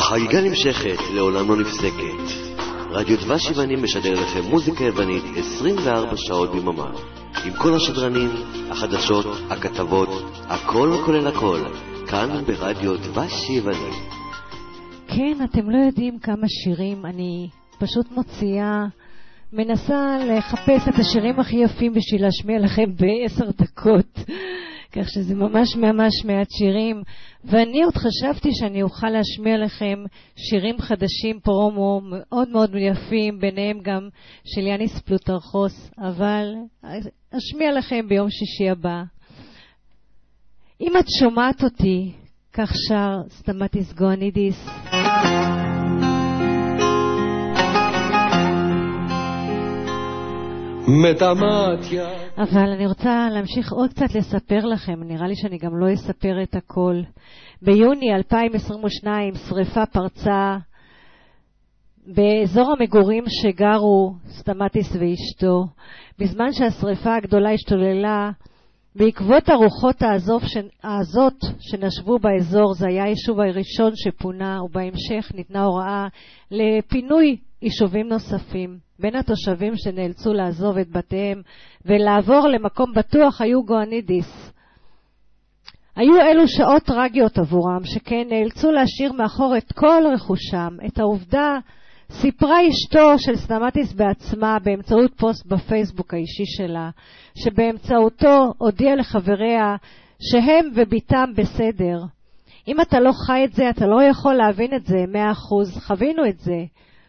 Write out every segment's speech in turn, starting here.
החגיגה נמשכת, לעולם לא נפסקת. רדיו דבש יוונים משדר לכם מוזיקה יוונית 24 שעות ביממה. עם כל השדרנים, החדשות, הכתבות, הכל כולל הכל. כאן ברדיו דבש יוונים. כן, אתם לא יודעים כמה שירים אני פשוט מנסה לחפש את השירים הכי יפים בשביל להשמיע לכם ב10 דקות. כך שזה ממש מעט שירים, ואני עוד חשבתי שאני אוכל להשמיע לכם שירים חדשים פרומו מאוד יפים, ביניהם גם של יאניס פלוטרכוס, אבל אשמיע לכם ביום שישי הבא. אם את שומעת אותי, כך שר סטמטיס גואנידיס. אבל אני רוצה להמשיך עוד קצת לספר לכם, נראה לי שאני גם לא אספר את הכל. ביוני 2022 שריפה פרצה באזור המגורים שגרו סטמטיס ואשתו. בזמן שהשריפה הגדולה השתוללה, בעקבות הרוחות העזות שנשבו באזור, זה היה היישוב הראשון שפונה, ובהמשך ניתנה הוראה לפינוי יישובים נוספים. בין התושבים שנאלצו לעזוב את בתיהם ולעבור למקום בטוח היו גואנידיס. היו אלו שעות טרגיות עבורם, שכן נאלצו להשאיר מאחור את כל רכושם. את העובדה סיפרה אשתו של סטמטיס בעצמה באמצעות פוסט בפייסבוק האישי שלה, שבאמצעותו הודיעה לחבריה שהם וביתם בסדר. אם אתה לא חי את זה, אתה לא יכול להבין את זה 100%. חווינו את זה.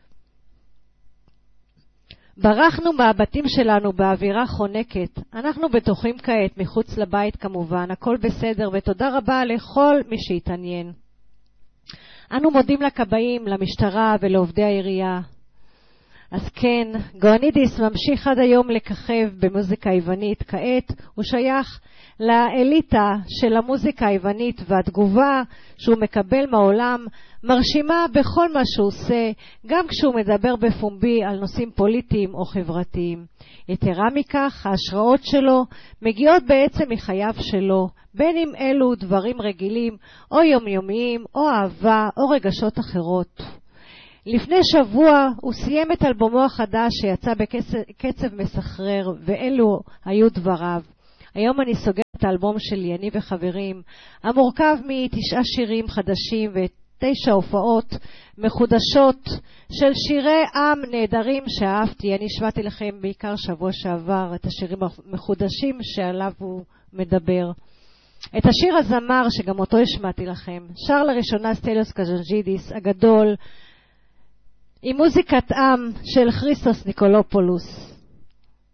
ברחנו מהבתים שלנו באווירה חונקת. אנחנו בטוחים כעת, מחוץ לבית כמובן, הכל בסדר, ותודה רבה לכל מי שהתעניין. אנו מודים לכבאים, למשטרה ולעובדי העירייה. אז כן, גואנידיס ממשיך עד היום לככב במוזיקה היוונית. כעת הוא שייך לאליטה של המוזיקה היוונית, והתגובה שהוא מקבל מהעולם מרשימה בכל מה שהוא עושה, גם כשהוא מדבר בפומבי על נושאים פוליטיים או חברתיים. יתרה מכך, ההשראות שלו מגיעות בעצם מחייו שלו, בין אם אלו דברים רגילים או יומיומיים או אהבה או רגשות אחרות. לפני שבוע הוא סיים את אלבומו החדש שיצא בקצב מסחרר, ואלו היו דבריו. היום אני סוגר את האלבום שלי, אני וחברים, המורכב מ9 שירים חדשים ו9 הופעות מחודשות של שירי עם נהדרים שאהבתי. אני השמעתי לכם בעיקר שבוע שעבר את השירים המחודשים שעליו הוא מדבר. את השיר הזמר שגם אותו השמעתי לכם שר לראשונה סטליוס קז'נג'ידיס הגדול, עם מוזיקת עם של כריסטוס ניקולופולוס.